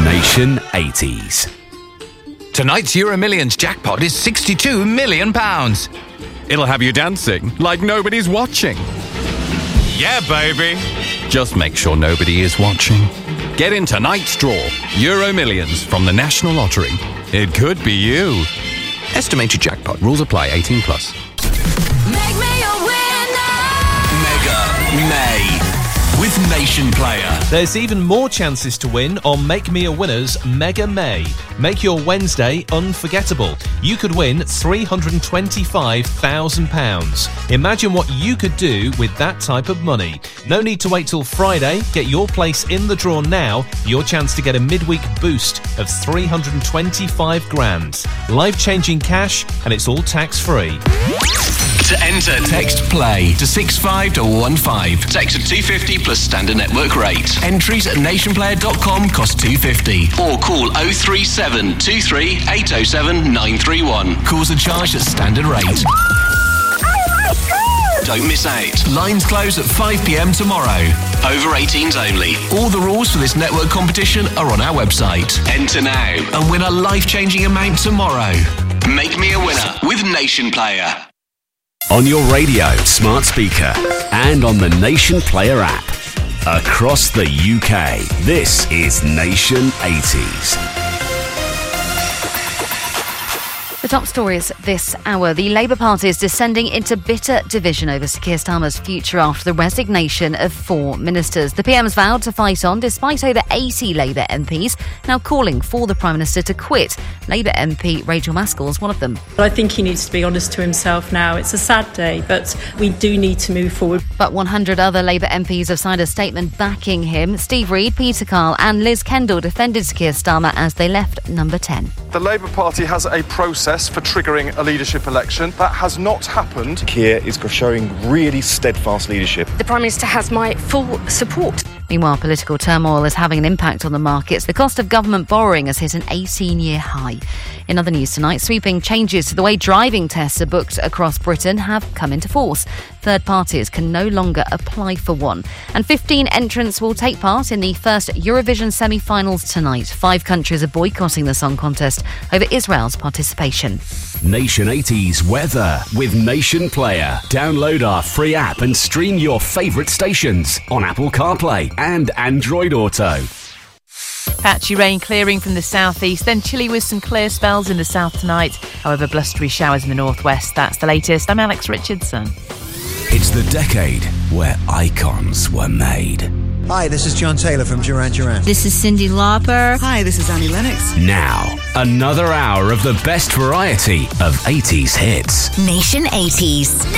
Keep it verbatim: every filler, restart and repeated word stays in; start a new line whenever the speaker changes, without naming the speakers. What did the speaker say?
Nation eighties.
Tonight's Euro Millions jackpot is sixty-two million pounds. It'll have you dancing like nobody's watching. Yeah, baby. Just make sure nobody is watching. Get in tonight's draw. Euro Millions from the National Lottery. It could be you. Estimated jackpot. Rules apply. eighteen plus.
Make me a winner.
Mega May with Nation Player.
There's even more chances to win on Make Me a Winner's Mega May. Make your Wednesday unforgettable. You could win three hundred twenty-five thousand pounds. Imagine what you could do with that type of money. No need to wait till Friday. Get your place in the draw now. Your chance to get a midweek boost of three hundred twenty-five grand. Life-changing cash, and it's all tax-free.
To enter, text PLAY to six five one one five. Text at two fifty plus standard network rate. Entries at nationplayer dot com cost two fifty. Or call oh three seven two three eight oh seven nine three one. Calls are charged at standard rate. Don't miss out. Lines close at five p.m. tomorrow. Over eighteens only. All the rules for this network competition are on our website. Enter now and win a life-changing amount tomorrow. Make me a winner with Nation Player. On your radio, smart speaker, and on the Nation Player app. Across the U K, this is Nation eighties.
The top stories this hour. The Labour Party is descending into bitter division over Sir Keir Starmer's future after the resignation of four ministers. The P M's vowed to fight on despite over eighty Labour M Ps now calling for the Prime Minister to quit. Labour M P Rachel Maskell is one of them.
I think he needs to be honest to himself now. It's a sad day, but we do need to move forward.
But one hundred other Labour M Ps have signed a statement backing him. Steve Reid, Peter Carl and Liz Kendall defended Sir Keir Starmer as they left number ten.
The Labour Party has a process for triggering a leadership election. That has not happened.
Keir is showing really steadfast leadership.
The Prime Minister has my full support.
Meanwhile, political turmoil is having an impact on the markets. The cost of government borrowing has hit an eighteen-year high. In other news tonight, sweeping changes to the way driving tests are booked across Britain have come into force. Third parties can no longer apply for one. And fifteen entrants will take part in the first Eurovision semi-finals tonight. Five countries are boycotting the song contest over Israel's participation.
Nation eighties weather with Nation Player. Download our free app and stream your favourite stations on Apple CarPlay and Android Auto.
Patchy rain clearing from the southeast, then chilly with some clear spells in the south tonight. However, blustery showers in the northwest. That's the latest. I'm Alex Richardson.
It's the decade where icons were made.
Hi, this is John Taylor from Duran Duran.
This is Cyndi Lauper.
Hi, this is Annie Lennox.
Now, another hour of the best variety of eighties hits.
Nation eighties.